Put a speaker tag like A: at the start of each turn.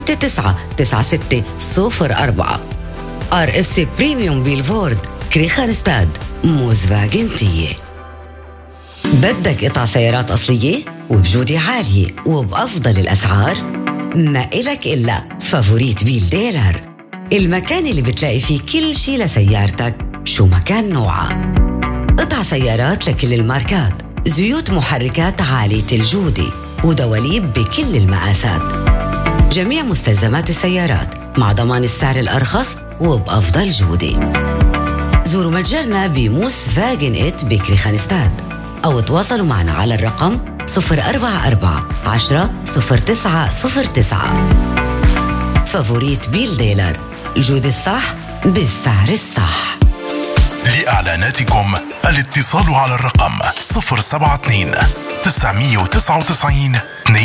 A: 9604. RS بريميوم بيلفورد كريخانستاد موزفاجن تيه. بدك قطع سيارات أصلية وبجودة عالية وبأفضل الأسعار؟ ما إلك إلا فافوريت بيل ديلر، المكان اللي بتلاقي فيه كل شي لسيارتك شو ما كان نوعها. قطع سيارات لكل الماركات، زيوت محركات عالية الجودة ودواليب بكل المقاسات، جميع مستلزمات السيارات مع ضمان السعر الأرخص وبأفضل جودة. زوروا متجرنا بموس فاجن إت بكريخانستاد أو تواصلوا معنا على الرقم 044 10 0909. فافوريت بيل ديلر، الجودة الصح بالسعر الصح.
B: لإعلاناتكم الاتصال على الرقم 072 999